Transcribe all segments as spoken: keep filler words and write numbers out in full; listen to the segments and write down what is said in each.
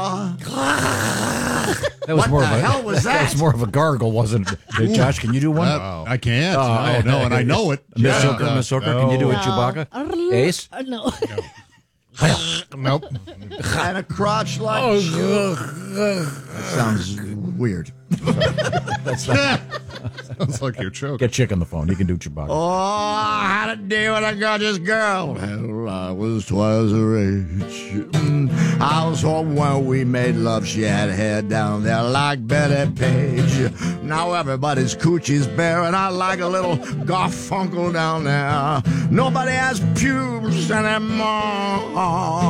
That was what more the of a, hell was that? That was more of a gargle, wasn't it? Hey, Josh, can you do one? Uh, I can't. Uh, no, no, and I know it. Miss Yeah. Hooker, Miss Hooker, No. can you do a No. Chewbacca? Ace? Uh, no. Nope. And a crotch like Oh, That sounds weird. Sounds like you're choking. get Chick on the phone. He can do Chewbacca. Oh, I had a day when I got this girl. Well, I was twice her age. Mm, I was home when we made love. She had hair down there like Betty Page. Now everybody's coochie's bare, and I like a little Garfunkel down there. Nobody has pubes anymore.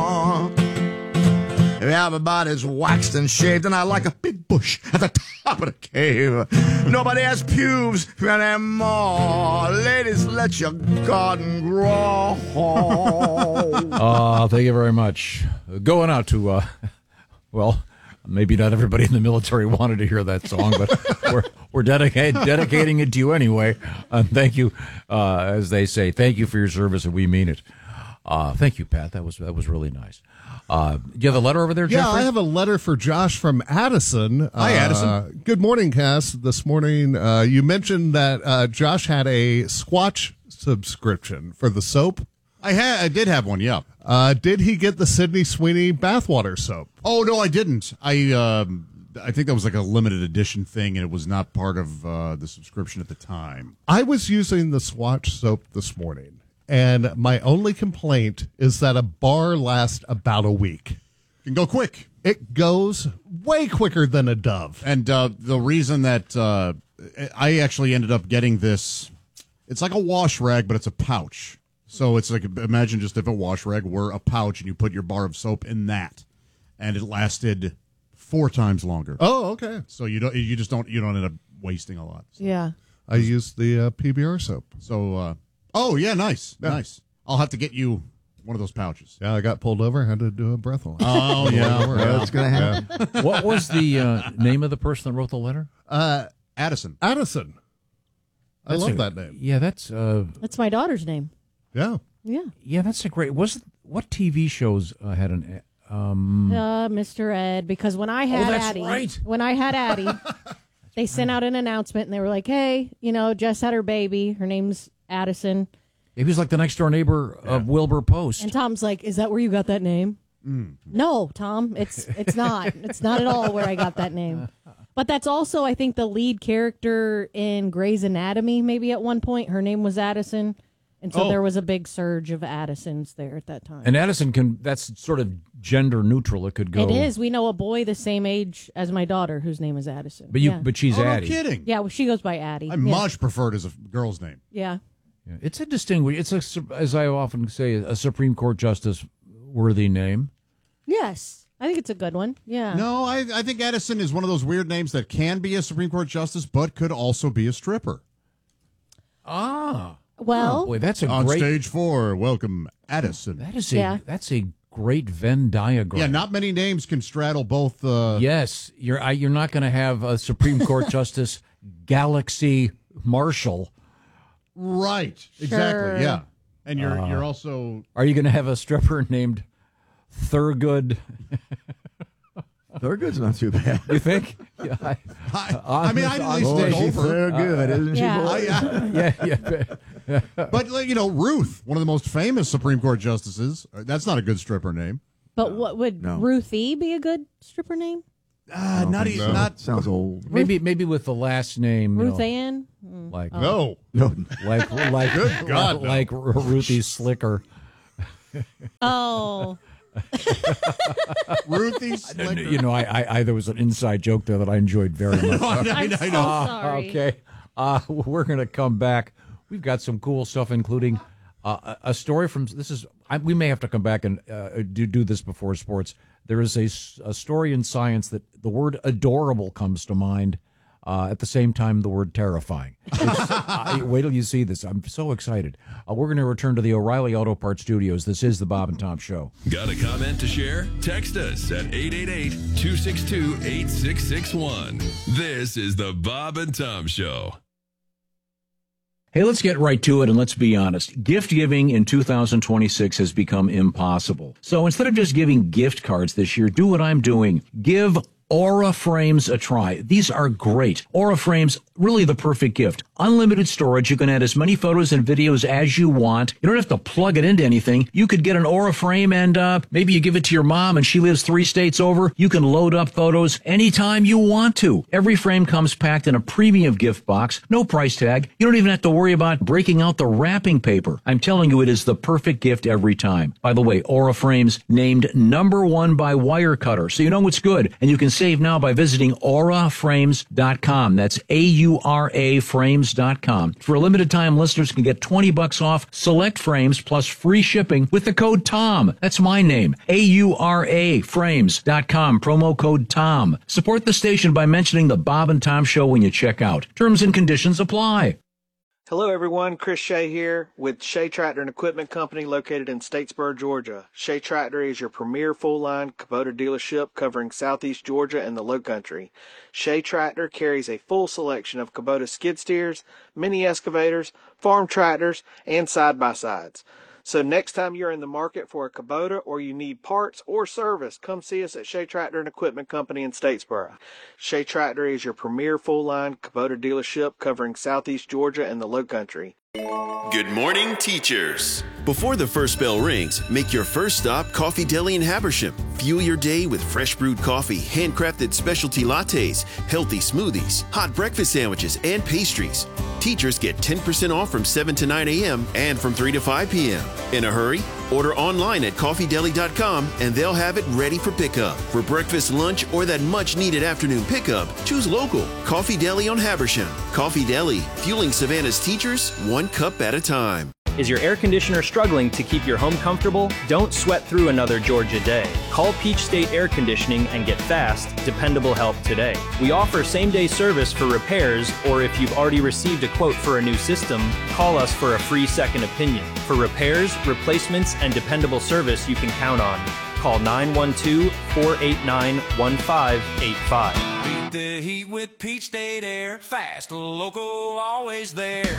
Everybody's waxed and shaved, and I like a big bush at the top of the cave. Nobody has pubes anymore. Ladies, let your garden grow. Uh, thank you very much. Going out to, uh, well, maybe not everybody in the military wanted to hear that song, but we're we're dedicating dedicating it to you anyway. Uh, thank you, uh, as they say, thank you for your service, and we mean it. Uh, thank you, Pat. That was that was really nice. Uh, do you have a letter over there, Yeah, Jeffrey? I have a letter for Josh from Addison. Hi, Uh, Addison. Good morning, Cass. This morning, uh, you mentioned that uh, Josh had a Squatch subscription for the soap. I had, I did have one. Yeah. Uh, did he get the Sydney Sweeney bathwater soap? Oh no, I didn't. I um, I think that was like a limited edition thing, and it was not part of uh, the subscription at the time. I was using the Swatch soap this morning, and my only complaint is that a bar lasts about a week. It can go quick. It goes way quicker than a Dove. And uh, the reason that uh, I actually ended up getting this, it's like a wash rag, but it's a pouch. So it's like, imagine just if a wash rag were a pouch and you put your bar of soap in that, and it lasted four times longer. Oh, okay. So you don't, you just don't, you don't end up wasting a lot. So, Yeah. I used the uh, P B R soap. so uh, oh yeah, nice, Yeah. nice. I'll have to get you one of those pouches. Yeah, I got pulled over. Had to do a breathalyzer. Oh yeah, Well, it's going to happen. What was the uh, name of the person that wrote the letter? Uh, Addison. Addison. I That's love a- that name. Yeah, that's uh, That's my daughter's name. Yeah. Yeah. yeah, that's a great. Was what T V shows uh, had an? Um, Uh, Mister Ed, because when I had Oh, that's Addie, right. when I had Addie, they sent out an announcement and they were like, "Hey, you know, Jess had her baby. Her name's Addison." he was like the next door neighbor of Wilbur Post. And Tom's like, "Is that where you got that name?" Mm. No, Tom, it's it's not. It's not at all where I got that name. But that's also, I think, the lead character in Grey's Anatomy. Maybe at one point, her name was Addison, and so Oh. there was a big surge of Addisons there at that time. And Addison can. That's sort of gender neutral. It could go. It is. We know a boy the same age as my daughter whose name is Addison. But you. yeah. But she's Oh, no Addie. kidding. yeah, well, she goes by Addie. I yeah. much preferred as a girl's name. Yeah. Yeah, it's a distinguished. It's a, su- as I often say, a Supreme Court justice worthy name. Yes, I think it's a good one. Yeah. No, I, I think Addison is one of those weird names that can be a Supreme Court justice, but could also be a stripper. Ah, Well, boy, that's a On great. stage four, welcome Addison. That is a. Yeah. That's a great Venn diagram. Yeah, not many names can straddle both. Uh, Yes, you're. I, you're not going to have a Supreme Court justice Galaxy Marshall. Right. Sure. Exactly. Yeah. And you're Uh, you're also Are you going to have a stripper named Thurgood? Thurgood's not too bad. You think? Yeah, I, I, on I mean the- I on didn't the think stage. over. They're good, isn't she? Yeah. boy? I, yeah, yeah. uh, but like, you know, Ruth, one of the most famous Supreme Court justices. uh, That's not a good stripper name. but what would No. Ruthie be a good stripper name? Uh, not think even so. not. Sounds old. Maybe maybe with the last name, you Ruth know, Ann? Mm. like No. No. like like Good God, no. like Ruthie Slicker. Oh. Ruthie Slicker. You know, I, I, I there was an inside joke there that I enjoyed very much. I, I'm I so know. sorry. Okay, uh, we're gonna come back. We've got some cool stuff, including uh, a a story from this is. I, we may have to come back and uh, do do this before sports. There is a, s- a story in science that the word adorable comes to mind. Uh, at the same time, the word terrifying. It's- uh, wait till you see this. I'm so excited. Uh, we're going to return to the O'Reilly Auto Parts Studios. This is the Bob and Tom Show. Got a comment to share? Text us at eight eight eight, two six two, eight six six one. This is the Bob and Tom Show. Hey, let's get right to it and let's be honest. Gift giving in two thousand twenty-six has become impossible. So instead of just giving gift cards this year, do what I'm doing. Give Aura Frames a try. These are great. Aura Frames, really the perfect gift. Unlimited storage. You can add as many photos and videos as you want. You don't have to plug it into anything. You could get an Aura frame and uh, maybe you give it to your mom and she lives three states over. You can load up photos anytime you want to. Every frame comes packed in a premium gift box. No price tag. You don't even have to worry about breaking out the wrapping paper. I'm telling you, it is the perfect gift every time. By the way, Aura Frames named number one by Wirecutter, so you know it's good. And you can save now by visiting aura frames dot com. That's A U R A frames dot com. For a limited time, listeners can get twenty bucks off select frames plus free shipping with the code TOM. That's my name. A U R A frames dot com. Promo code TOM. Support the station by mentioning the Bob and Tom Show when you check out. Terms and conditions apply. Hello everyone, Chris Shea here with Shea Tractor and Equipment Company located in Statesboro, Georgia. Shea Tractor is your premier full-line Kubota dealership covering southeast Georgia and the Lowcountry. Shea Tractor carries a full selection of Kubota skid steers, mini excavators, farm tractors, and side-by-sides. So next time you're in the market for a Kubota or you need parts or service, come see us at Shea Tractor and Equipment Company in Statesboro. Shea Tractor is your premier full-line Kubota dealership covering southeast Georgia and the Lowcountry. Good morning, teachers. Before the first bell rings, make your first stop Coffee Deli in Habersham. Fuel your day with fresh brewed coffee, handcrafted specialty lattes, healthy smoothies, hot breakfast sandwiches, and pastries. Teachers get ten percent off from seven to nine a.m. and from three to five p.m. In a hurry? Order online at coffee deli dot com and they'll have it ready for pickup. For breakfast, lunch, or that much-needed afternoon pickup, choose local. Coffee Deli on Habersham. Coffee Deli, fueling Savannah's teachers one cup at a time. Is your air conditioner struggling to keep your home comfortable? Don't sweat through another Georgia day. Call Peach State Air Conditioning and get fast, dependable help today. We offer same-day service for repairs, or if you've already received a quote for a new system, call us for a free second opinion. For repairs, replacements, and dependable service you can count on. Call nine one two, four eight nine, one five eight five. Beat the heat with Peach State Air. Fast, local, always there.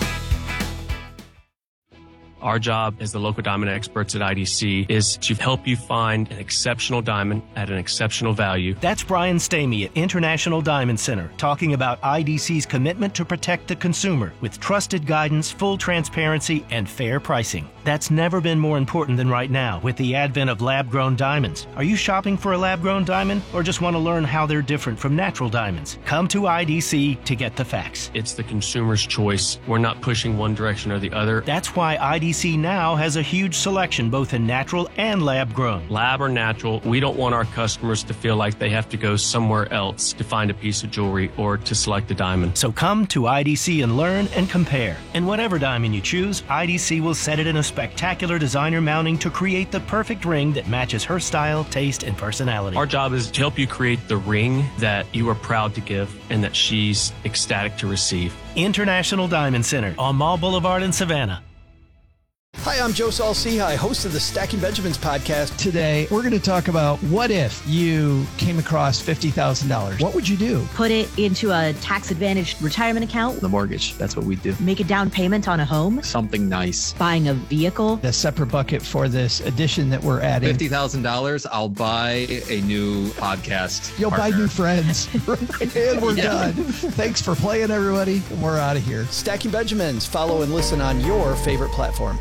Our job as the local diamond experts at I D C is to help you find an exceptional diamond at an exceptional value. That's Brian Stamey at International Diamond Center talking about I D C's commitment to protect the consumer with trusted guidance, full transparency, and fair pricing. That's never been more important than right now with the advent of lab-grown diamonds. Are you shopping for a lab-grown diamond or just want to learn how they're different from natural diamonds? Come to I D C to get the facts. It's the consumer's choice. We're not pushing one direction or the other. That's why I D C now has a huge selection both in natural and lab-grown. Lab or natural, we don't want our customers to feel like they have to go somewhere else to find a piece of jewelry or to select a diamond. So come to I D C and learn and compare. And whatever diamond you choose, I D C will set it in a spectacular designer mounting to create the perfect ring that matches her style, taste, and personality. Our job is to help you create the ring that you are proud to give and that she's ecstatic to receive. International Diamond Center on Mall Boulevard in Savannah. Hi, I'm Joe Saul-Sehy, host of the Stacking Benjamins podcast. Today, we're going to talk about what if you came across fifty thousand dollars. What would you do? Put it into a tax-advantaged retirement account. The mortgage, that's what we do. Make a down payment on a home. Something nice. Buying a vehicle. A separate bucket for this addition that we're adding. fifty thousand dollars, I'll buy a new podcast You'll partner. buy new friends. And we're yeah. done. Thanks for playing, everybody. We're out of here. Stacking Benjamins. Follow and listen on your favorite platform.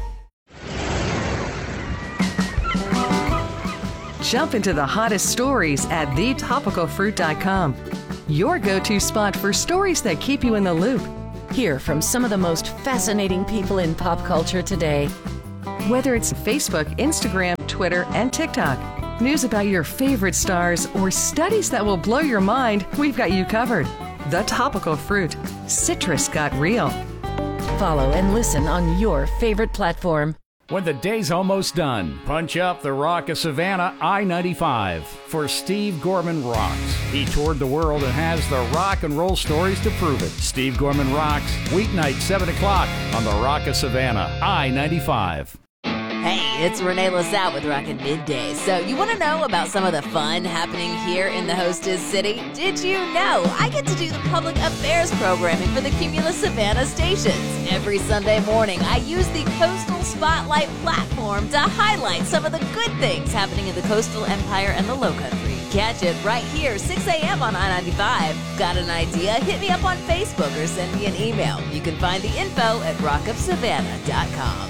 Jump into the hottest stories at the topical fruit dot com. Your go-to spot for stories that keep you in the loop. Hear from some of the most fascinating people in pop culture today. Whether it's Facebook, Instagram, Twitter, and TikTok, news about your favorite stars, or studies that will blow your mind, we've got you covered. The Topical Fruit. Citrus got real. Follow and listen on your favorite platform. When the day's almost done, punch up the Rock of Savannah I ninety-five for Steve Gorman Rocks. He toured the world and has the rock and roll stories to prove it. Steve Gorman Rocks, weeknight seven o'clock on the Rock of Savannah I ninety-five. Hey, it's Renee LaSalle with Rockin' Midday. So, you want to know about some of the fun happening here in the hostess city? Did you know I get to do the public affairs programming for the Cumulus Savannah stations? Every Sunday morning, I use the Coastal Spotlight platform to highlight some of the good things happening in the coastal empire and the Lowcountry. Catch it right here, six a.m. on I ninety-five. Got an idea? Hit me up on Facebook or send me an email. You can find the info at rock of savannah dot com.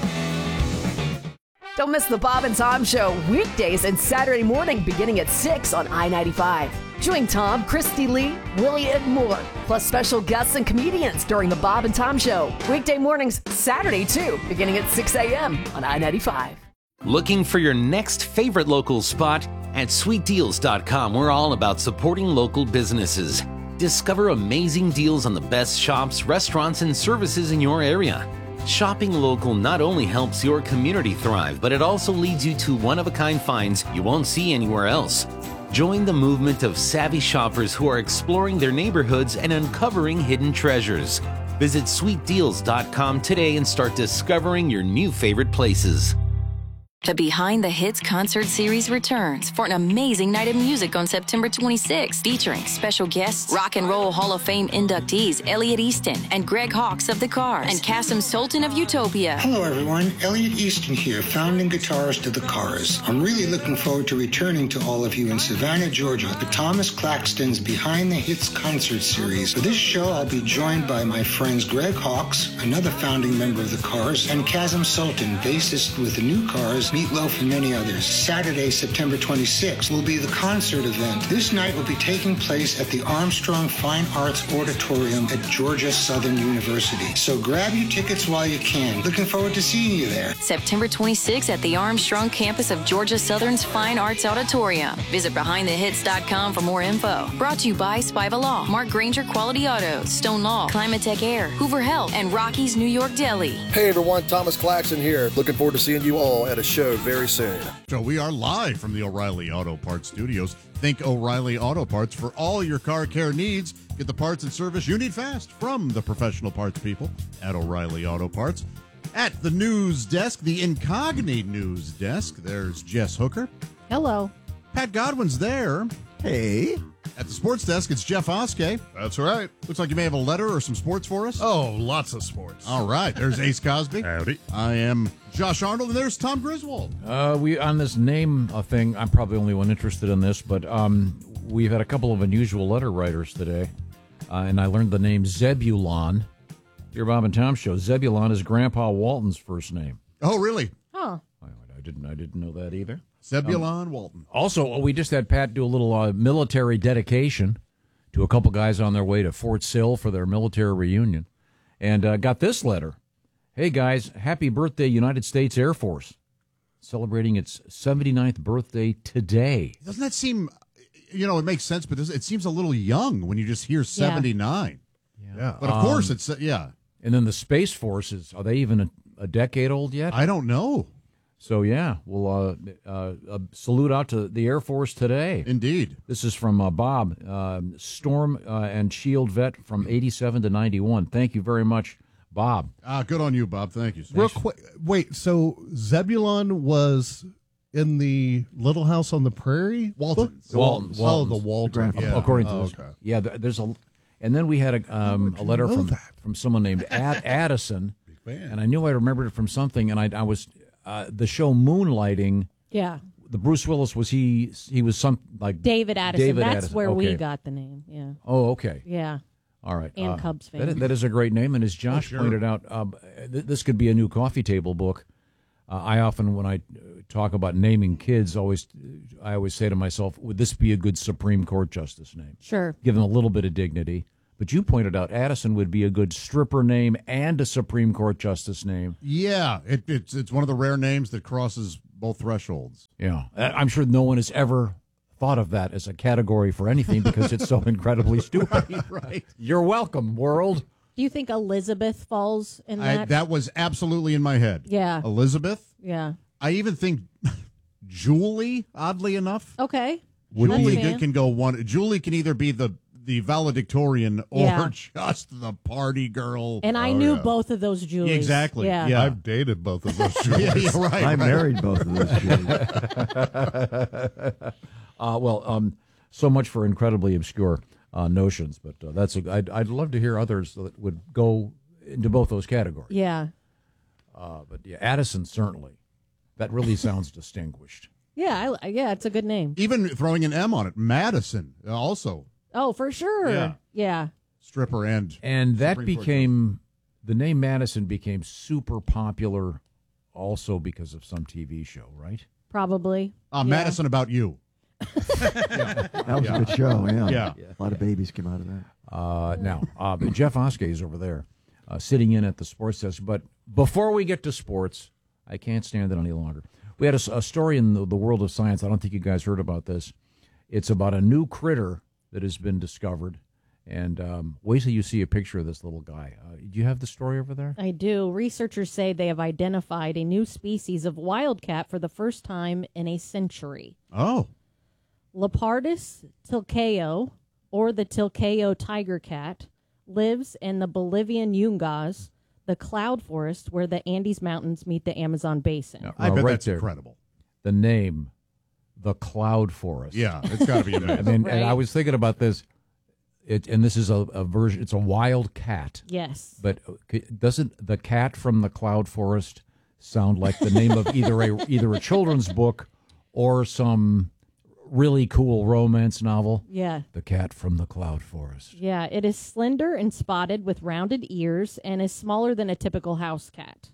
Don't miss the Bob and Tom Show weekdays and Saturday morning beginning at six on I ninety-five. Join Tom, Christy Lee, Willie, and more, plus special guests and comedians during the Bob and Tom Show. Weekday mornings, Saturday too, beginning at six a.m. on I ninety-five. Looking for your next favorite local spot? At sweet deals dot com, we're all about supporting local businesses. Discover amazing deals on the best shops, restaurants, and services in your area. Shopping local not only helps your community thrive, but it also leads you to one-of-a-kind finds you won't see anywhere else. Join the movement of savvy shoppers who are exploring their neighborhoods and uncovering hidden treasures. Visit sweet deals dot com today and start discovering your new favorite places. The Behind the Hits concert series returns for an amazing night of music on September twenty-sixth, featuring special guests, Rock and Roll Hall of Fame inductees Elliot Easton and Greg Hawkes of The Cars, and Kasim Sultan of Utopia. Hello, everyone. Elliot Easton here, founding guitarist of The Cars. I'm really looking forward to returning to all of you in Savannah, Georgia, for Thomas Claxton's Behind the Hits concert series. For this show, I'll be joined by my friends Greg Hawkes, another founding member of The Cars, and Kasim Sultan, bassist with the New Cars, Meatloaf, and many others. Saturday, September twenty-sixth, will be the concert event. This night will be taking place at the Armstrong Fine Arts Auditorium at Georgia Southern University. So grab your tickets while you can. Looking forward to seeing you there. September twenty-sixth at the Armstrong campus of Georgia Southern's Fine Arts Auditorium. Visit behind the hits dot com for more info. Brought to you by Spiva Law, Mark Granger Quality Auto, Stone Law, Climatech Air, Hoover Health, and Rocky's New York Deli. Hey everyone, Thomas Claxton here. Looking forward to seeing you all at a show very soon. So we are live from the O'Reilly Auto Parts studios. Think O'Reilly Auto Parts for all your car care needs. Get the parts and service you need fast from the professional parts people at O'Reilly Auto Parts. At the news desk, the incognito news desk, there's Jess Hooker. Hello. Pat Godwin's there. Hey. At the sports desk, it's Jeff Oskey. That's right. Looks like you may have a letter or some sports for us. Oh, lots of sports. All right. There's Ace Cosby. Howdy. I am Josh Arnold, and there's Tom Griswold. Uh, we on this name uh, thing, I'm probably the only one interested in this, but um, we've had a couple of unusual letter writers today, uh, and I learned the name Zebulon. Your Bob and Tom show. Zebulon is Grandpa Walton's first name. Oh, really? Huh. I, I didn't. I didn't know that either. Zebulon um, Walton. Also, we just had Pat do a little uh, military dedication to a couple guys on their way to Fort Sill for their military reunion, and uh, got this letter. Hey, guys, happy birthday, United States Air Force. Celebrating its seventy-ninth birthday today. Doesn't that seem, you know, it makes sense, but it seems a little young when you just hear seventy-nine. Yeah. yeah. But of um, course, it's, uh, yeah. And then the Space Forces, are they even a, a decade old yet? I don't know. So, yeah, we'll uh, uh, uh, salute out to the Air Force today. Indeed. This is from uh, Bob, uh, Storm uh, and Shield vet from eighty-seven to ninety-one. Thank you very much, Bob. Ah, good on you, Bob. Thank you. Real quick, wait, so Zebulon was in the Little House on the Prairie? Walton. Walton. Oh, the Walton. The yeah. According to oh, this. Okay. Yeah, there's a... And then we had a um, a letter from, from someone named Ad, Addison, and I knew I remembered it from something, and I, I was... Uh, the show Moonlighting. Yeah. The Bruce Willis was he? He was some like David Addison. David That's Addison. where okay. we got the name. Yeah. Oh, okay. Yeah. All right. And uh, Cubs fan. That is, that is a great name, and as Josh oh, sure. pointed out, um, th- this could be a new coffee table book. Uh, I often, when I talk about naming kids, always I always say to myself, would this be a good Supreme Court justice name? Sure. Give them a little bit of dignity. But you pointed out Addison would be a good stripper name and a Supreme Court justice name. Yeah, it, it's it's one of the rare names that crosses both thresholds. Yeah, I'm sure no one has ever thought of that as a category for anything because it's so incredibly stupid. Right, right. You're welcome, world. Do you think Elizabeth falls in that? I, that was absolutely in my head. Yeah. Elizabeth? Yeah. I even think Julie, oddly enough. Okay. Julie can, can go one. Julie can either be the the valedictorian or Yeah. just the party girl. And I Oh, knew yeah. both of those Julies. Exactly. Yeah. Yeah. I've dated both of those Julies. Yeah, yeah, right, I right. married both of those Julies. uh, well, um, so much for incredibly obscure uh, notions, but uh, that's a, I'd, I'd love to hear others that would go into both those categories. Yeah. Uh, but yeah, Addison certainly. That really sounds distinguished. Yeah, I, yeah, it's a good name. Even throwing an M on it. Madison, also. Oh, for sure. Yeah. Yeah. Stripper and. And that Supreme Court became, the name Madison became super popular also because of some T V show, right? Probably. Uh, Yeah. Madison About You. That was Yeah. a good show, yeah. Yeah. A lot of babies came out of that. Uh, now, uh, Jeff Oskey is over there uh, sitting in at the sports desk. But before we get to sports, I can't stand it any longer. We had a, a story in the, the world of science. I don't think you guys heard about this. It's about a new critter that has been discovered. And um, wait till you see a picture of this little guy. Uh, do you have the story over there? I do. Researchers say they have identified a new species of wildcat for the first time in a century. Oh. Leopardus tilcaeo, or the tilcaeo tiger cat, lives in the Bolivian Yungas, the cloud forest where the Andes Mountains meet the Amazon basin. Now, I uh, bet right that's there, incredible. The name, the Cloud Forest. Yeah, it's got to be amazing. I mean, Right. and I was thinking about this. It, and this is a, a version. It's a wild cat. Yes. But doesn't the cat from the Cloud Forest sound like the name of either a either a children's book or some really cool romance novel? Yeah. The Cat from the Cloud Forest. Yeah, it is slender and spotted with rounded ears and is smaller than a typical house cat.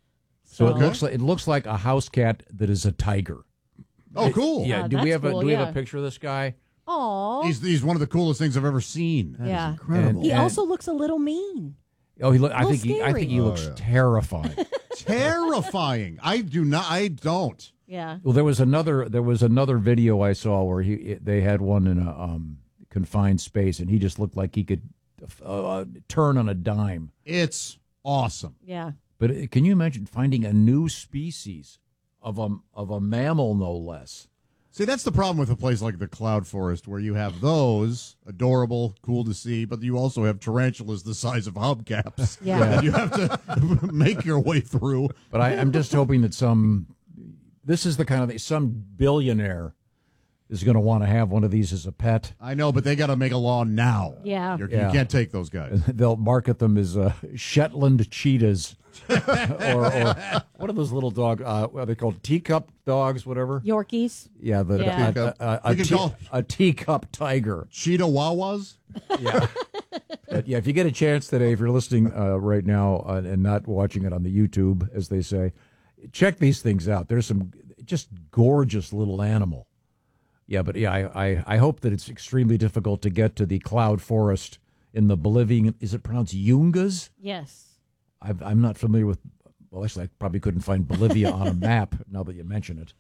So it looks like it looks like a house cat that is a tiger. Oh, cool. Yeah. Ah, do we that's have a cool, do we have yeah. a picture of this guy? Aw. He's, he's one of the coolest things I've ever seen. Yeah. Incredible. He And- also looks a little mean. Oh, he look. I Little think he. I think he scary. looks Oh, yeah. terrifying. Terrifying. I do not. I don't. Yeah. Well, there was another there was another video I saw where he it, they had one in a um, confined space, and he just looked like he could uh, turn on a dime. It's awesome. Yeah. But uh, can you imagine finding a new species of a of a mammal, no less? See, that's the problem with a place like the Cloud Forest, where you have those adorable, cool to see, but you also have tarantulas the size of hubcaps. Yeah. that you have to make your way through. But I, I'm just hoping that some this is the kind of thing, some billionaire is going to want to have one of these as a pet. I know, but they got to make a law now. Yeah. You're, Yeah. You can't take those guys. They'll market them as uh, Shetland cheetahs, or, or what are those little dog? Uh, what are they called? Teacup dogs, whatever. Yorkies. Yeah, the Yeah. a, a, a, a, You can tea- call- a teacup tiger. Cheetah Wawas? Yeah, but yeah. If you get a chance today, if you're listening uh, right now uh, and not watching it on the YouTube, as they say, check these things out. There's some just gorgeous little animal. Yeah, but yeah, I, I, I hope that it's extremely difficult to get to the Cloud Forest in the Bolivian. Is it pronounced Yungas? Yes. I've, I'm not familiar with. Well, actually, I probably couldn't find Bolivia on a map now that you mention it.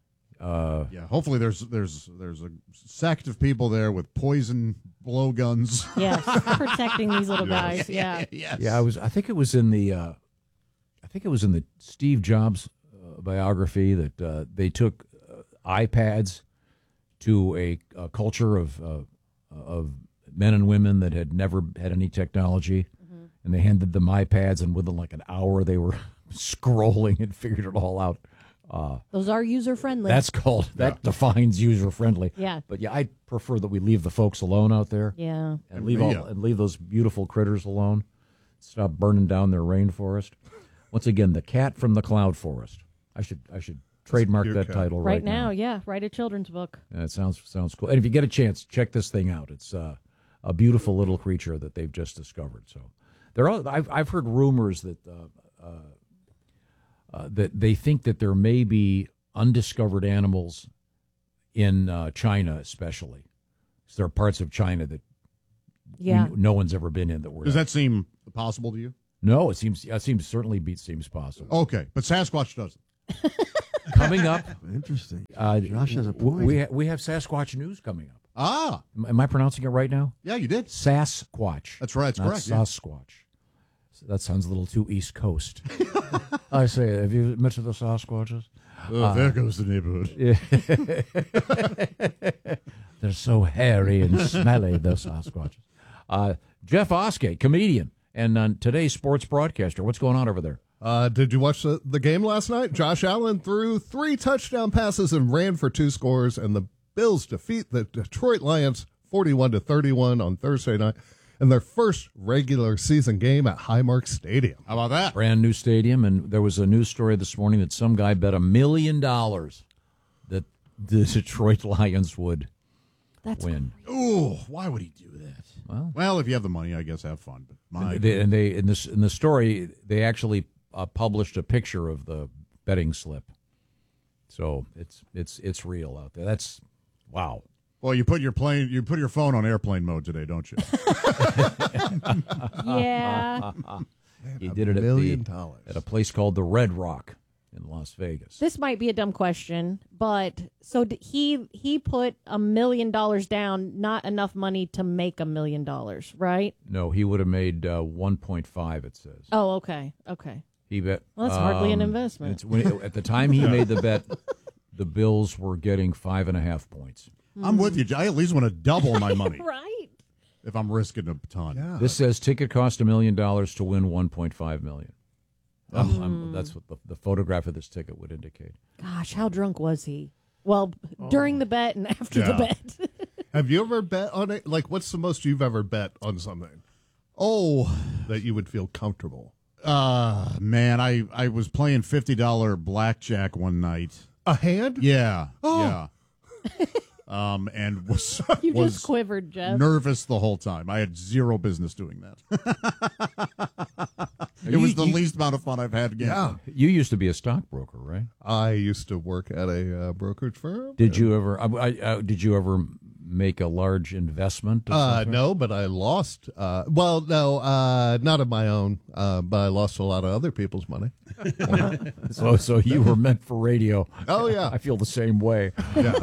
Uh, Yeah, hopefully there's there's there's a sect of people there with poison blowguns. Yes. Protecting these little guys. Yeah. Yes. Yeah, I was. I think it was in the. Uh, I think it was in the Steve Jobs uh, biography that uh, they took uh, iPads to a, a culture of uh, of men and women that had never had any technology, Mm-hmm. and they handed them iPads, and within like an hour they were scrolling and figured it all out. Uh, Those are user friendly. that's called that defines user friendly. Yeah. But yeah, I prefer that we leave the folks alone out there. Yeah. And leave all, Yeah. and leave those beautiful critters alone. Stop burning down their rainforest. Once again, the cat from the Cloud Forest. I should I should trademark cute that cat. title right, Right now, yeah. Write a children's book. Yeah, it sounds sounds cool. And if you get a chance, check this thing out. It's uh, a beautiful little creature that they've just discovered. So there are I've I've heard rumors that uh, uh, uh, that they think that there may be undiscovered animals in uh, China, especially. So there are parts of China that Yeah. we- no one's ever been in that we're Does that seem possible to you? No, it seems it seems certainly be, seems possible. Okay, but Sasquatch doesn't. Coming up, Interesting. uh, Josh has a w- point. We ha- we have Sasquatch news coming up. Ah, Am, am I pronouncing it right now? yeah, you did. Sasquatch. That's right, it's not correct, yeah. Sasquatch. So that sounds a little too East Coast. I say, have you met the Sasquatches? Oh, Uh, there goes the neighborhood. Yeah. They're so hairy and smelly, those Sasquatches. Uh, Jeff Oskey, comedian, and uh, today's sports broadcaster. What's going on over there? Uh, did you watch the, the game last night? Josh Allen threw three touchdown passes and ran for two scores, and the Bills defeat the Detroit Lions forty-one to thirty-one on Thursday night in their first regular season game at Highmark Stadium. How about that? Brand new stadium, and there was a news story this morning that some guy bet a million dollars that the Detroit Lions would That's win. Ooh, why would he do that? Well, well, if you have the money, I guess have fun. But my and they, and they in this in the story they actually uh, published a picture of the betting slip, so it's it's it's real out there. That's wow. Well, you put your plane, you put your phone on airplane mode today, don't you? Yeah. He did it at, million the, dollars. at a place called the Red Rock in Las Vegas. This might be a dumb question, but so d- he he put a million dollars down, not enough money to make a million dollars, right? No, he would have made uh, one point five. It says. Oh, okay, okay. He bet. Well, that's hardly an um, investment. It's, when it, at the time he made the bet, the Bills were getting five and a half points. I'm with you. I at least want to double my money. Right. If I'm risking a ton. Yeah. This says ticket cost a million dollars to win one point five million. Um, I'm- that's what the, the photograph of this ticket would indicate. Gosh, how drunk was he? Well, during the bet and after the Yeah. bet. Have you ever bet on it? Like, what's the most you've ever bet on something Oh, that you would feel comfortable? uh, man, I, I was playing fifty dollars blackjack one night. A hand? Yeah. Oh. Yeah. Um, and was You was just quivered, Jeff. nervous the whole time. I had zero business doing that. It was the You- least amount of fun I've had gambling. You used to be a stockbroker, right? I used to work at a uh, brokerage firm. Did you ever? I, I, uh, did you ever make a large investment? of Uh, some no, but I lost. Uh, well, no, uh, not of my own, uh, but I lost a lot of other people's money. sort? So, so you were meant for radio. Oh, yeah. I feel the same way.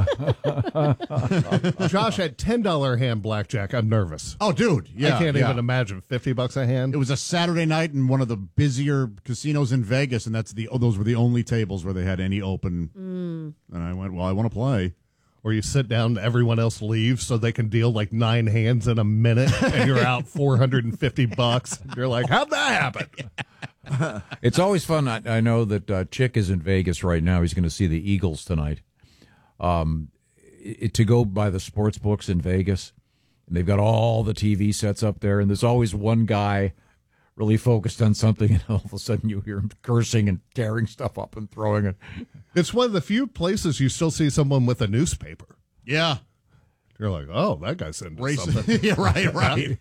Josh had ten dollar hand blackjack. I'm nervous. Oh, dude. Yeah. I can't yeah. even imagine fifty bucks a hand. It was a Saturday night in one of the busier casinos in Vegas, and that's the oh, those were the only tables where they had any open. Mm. And I went, well, I want to play. Where you sit down, everyone else leaves, so they can deal like nine hands in a minute, and you're out four hundred and fifty bucks. You're like, how'd that happen? It's always fun. I, I know that uh, Chick is in Vegas right now. He's going to see the Eagles tonight. Um, it, to go by the sports books in Vegas, and they've got all the T V sets up there, and there's always one guy really focused on something, and all of a sudden you hear him cursing and tearing stuff up and throwing it. It's one of the few places you still see someone with a newspaper. Yeah. You're like, oh, that guy's into Racing. something. Yeah, right, right.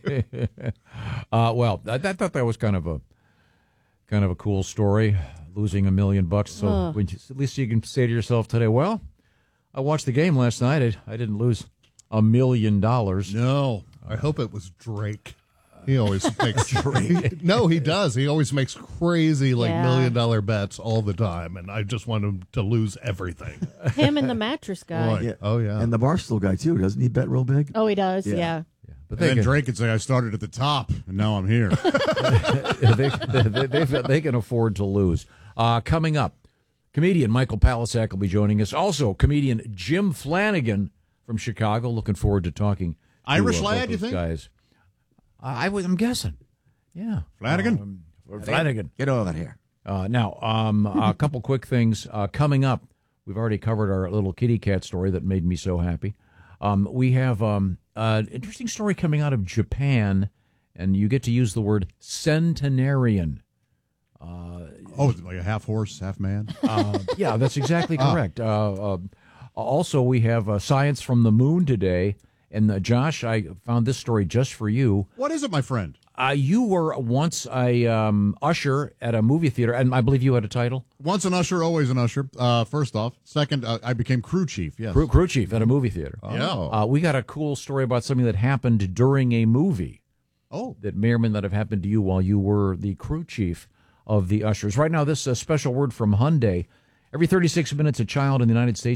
uh, well, I, I thought that was kind of a kind of a cool story, losing a million bucks. So Ugh. when you, at least you can say to yourself today, well, I watched the game last night. I, I didn't lose a million dollars. No. I hope it was Drake. He always makes Drake. No, he does. He always makes crazy like Yeah. million dollar bets all the time, and I just want him to lose everything. Him and the mattress guy. Right. Yeah. Oh yeah. And the Barstool guy, too. Doesn't he bet real big? Oh, he does. Yeah. Yeah. But And they then can, Drake could say, I started at the top, and now I'm here. they, they, they, they can afford to lose. Uh, coming up, comedian Michael Palisak will be joining us. Also, comedian Jim Flanagan from Chicago. Looking forward to talking. to, Irish uh, lad, both you those think? Guys. I, I was, I'm guessing. Yeah. Flanagan? Um, Flanagan. Get over here. Uh, now, um, a couple quick things uh, coming up. We've already covered our little kitty cat story that made me so happy. Um, we have um, an interesting story coming out of Japan, and you get to use the word centenarian. Uh, Oh, like a half horse, half man? uh, yeah, that's exactly correct. Uh, uh, also, we have uh, science from the moon today. And uh, Josh, I found this story just for you. What is it, my friend? Uh, you were once a um, usher at a movie theater, and I believe you had a title. Once an usher, always an usher, uh, first off. Second, uh, I became crew chief, yes. Crew, crew chief at a movie theater. Yeah. Uh, we got a cool story about something that happened during a movie. Oh. That may or may not have happened to you while you were the crew chief of the ushers. Right now, this is a special word from Hyundai. Every thirty-six minutes, a child in the United States